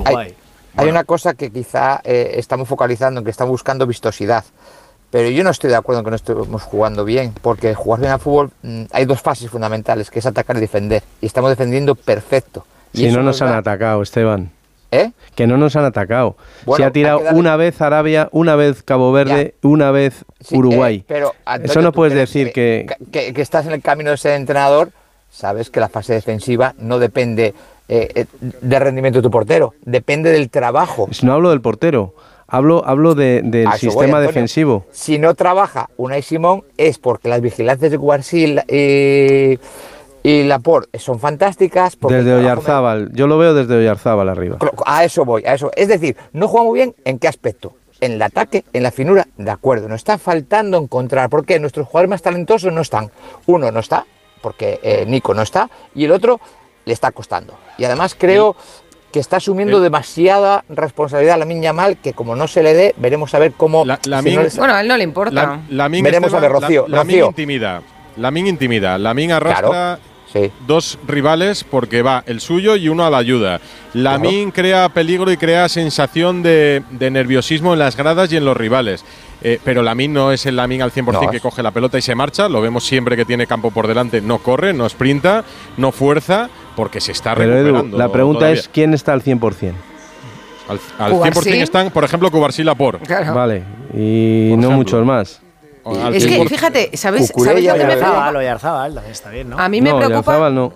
Uruguay. Hay una cosa que quizá estamos focalizando en que estamos buscando vistosidad, pero yo no estoy de acuerdo en que no estemos jugando bien, porque jugar bien al fútbol hay dos fases fundamentales, que es atacar y defender, y estamos defendiendo perfecto. Y si no nos han atacado, Esteban. Que no nos han atacado. Bueno, se ha tirado una vez Arabia, una vez Cabo Verde, una vez Uruguay. Pero, Antonio, eso no puedes decir que estás en el camino de ser entrenador. Sabes que la fase defensiva no depende del rendimiento de tu portero, depende del trabajo. No hablo del portero, hablo del sistema defensivo. Si no trabaja Unai Simón es porque las vigilancias de Cubarsí y Laporte son fantásticas. Desde Oyarzábal, yo lo veo desde Oyarzábal arriba. A eso voy, a eso. Es decir, no juega muy bien, ¿en qué aspecto? En el ataque, en la finura, de acuerdo. Nos está faltando encontrar, porque nuestros jugadores más talentosos no están. Uno no está, porque Nico no está, y el otro le está costando. Y además creo que está asumiendo demasiada responsabilidad a Lamine Yamal, que como no se le dé, veremos a ver cómo... Bueno, a él no le importa. Veremos a ver, Rocío. Lamine intimida. Lamine arrastra... Claro. Sí. Dos rivales porque va el suyo y uno a la ayuda. Lamine crea peligro y crea sensación de nerviosismo en las gradas y en los rivales. Pero Lamine no es el Lamine al 100% que coge la pelota y se marcha. Lo vemos siempre que tiene campo por delante. No corre, no sprinta, no fuerza, porque se está recuperando. Edu, la pregunta todavía es ¿quién está al 100%? Al 100% están, por ejemplo, Cubarsí y Laporte. Claro. Vale, y no muchos más. Es que, fíjate, ¿sabes lo que me preocupa? Oyarzábal está bien, ¿no? A mí me preocupa… Oyarzábal no.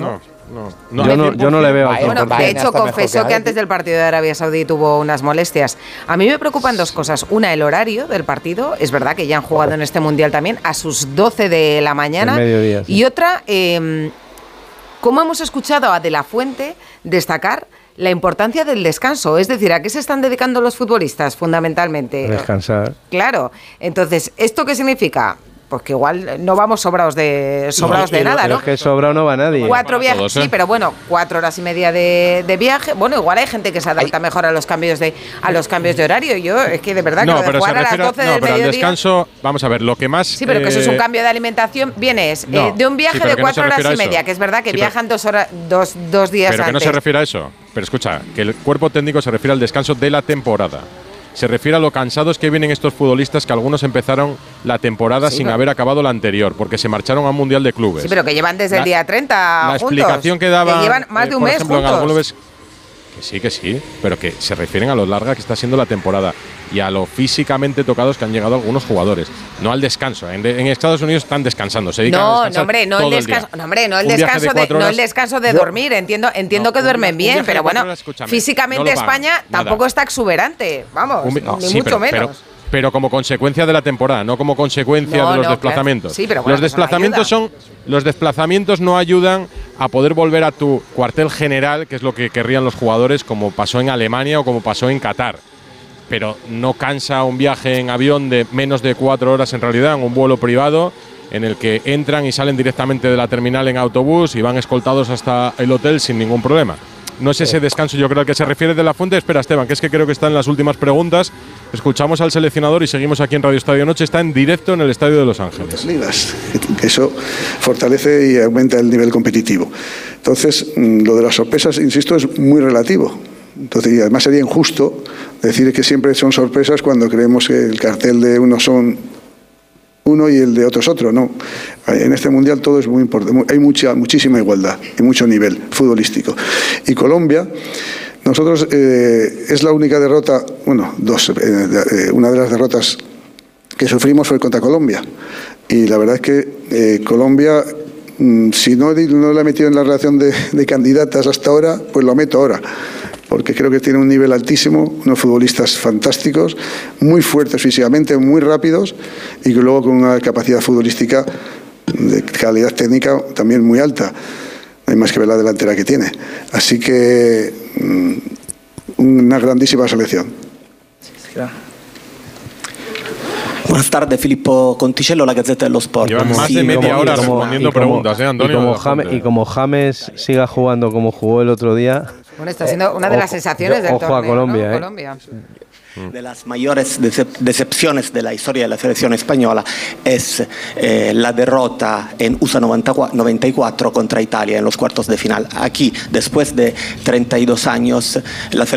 Yo no le veo al 100%. Bueno, de hecho, confesó que antes del partido de Arabia Saudí tuvo unas molestias. A mí me preocupan dos cosas. Una, el horario del partido. Es verdad que ya han jugado en este Mundial también a sus 12 de la mañana. Mediodía, sí. Y otra, cómo hemos escuchado a De la Fuente destacar la importancia del descanso, es decir, ¿a qué se están dedicando los futbolistas fundamentalmente? Descansar. Claro. Entonces, ¿esto qué significa? Pues que igual no vamos sobrados de nada, ¿no? Es que sobrado no va nadie. 4 viajes, sí, pero bueno, 4 horas y media de viaje. Bueno, igual hay gente que se adapta mejor a los cambios de horario. Yo es que de verdad que lo de jugar a las 12 del mediodía… al descanso, vamos a ver, lo que más… Sí, pero que eso es un cambio de alimentación. Vienes de un viaje de 4 horas y media, que es verdad que viajan 2 días antes. Pero que no se refiere a eso. Pero escucha, que el cuerpo técnico se refiere al descanso de la temporada. Se refiere a lo cansados que vienen estos futbolistas, que algunos empezaron la temporada sin haber acabado la anterior, porque se marcharon a un Mundial de Clubes. Sí, pero que llevan desde el día 30 la juntos. Explicación que daba… Que llevan más de un mes juntos. Que sí, pero que se refieren a lo larga que está siendo la temporada y a lo físicamente tocados que han llegado algunos jugadores, no al descanso. En Estados Unidos están descansando, se dedican a descansar no el descanso de dormir. Entiendo que duermen bien, pero bueno, físicamente España tampoco está exuberante, vamos, ni mucho menos. Pero como consecuencia de la temporada, no como consecuencia de los desplazamientos. Claro. Sí, pero bueno, los desplazamientos no ayudan a poder volver a tu cuartel general, que es lo que querrían los jugadores, como pasó en Alemania o como pasó en Qatar. Pero no cansa un viaje en avión de menos de 4 horas en realidad, en un vuelo privado, en el que entran y salen directamente de la terminal en autobús y van escoltados hasta el hotel sin ningún problema. No es ese descanso, yo creo, al que se refiere De la Fuente. Espera, Esteban, que es que creo que está en las últimas preguntas. Escuchamos al seleccionador y seguimos aquí en Radio Estadio Noche. Está en directo en el Estadio de Los Ángeles. Eso fortalece y aumenta el nivel competitivo. Entonces, lo de las sorpresas, insisto, es muy relativo. Entonces, y además sería injusto decir que siempre son sorpresas cuando creemos que el cartel de unos son uno y el de otros otro. No, en este mundial todo es muy importante, hay muchísima igualdad y mucho nivel futbolístico. Y Colombia, nosotros es la única derrota, bueno, una de las derrotas que sufrimos fue contra Colombia, y la verdad es que Colombia, si no la he metido en la relación de candidatas hasta ahora, pues lo meto ahora, porque creo que tiene un nivel altísimo, unos futbolistas fantásticos, muy fuertes físicamente, muy rápidos, y que luego con una capacidad futbolística de calidad técnica también muy alta. No hay más que ver la delantera que tiene. Así que una grandísima selección. Buenas tardes, Filippo Conticello, La Gazzetta dello Sport. Llevan más de media hora respondiendo preguntas, Antonio. Y como James siga jugando como jugó el otro día… Bueno, está siendo una de las sensaciones del torneo. Ojo a Colombia, ¿no? Colombia. De las mayores decepciones de la historia de la selección española es la derrota en USA 94 contra Italia en los cuartos de final. Aquí, después de 32 años, la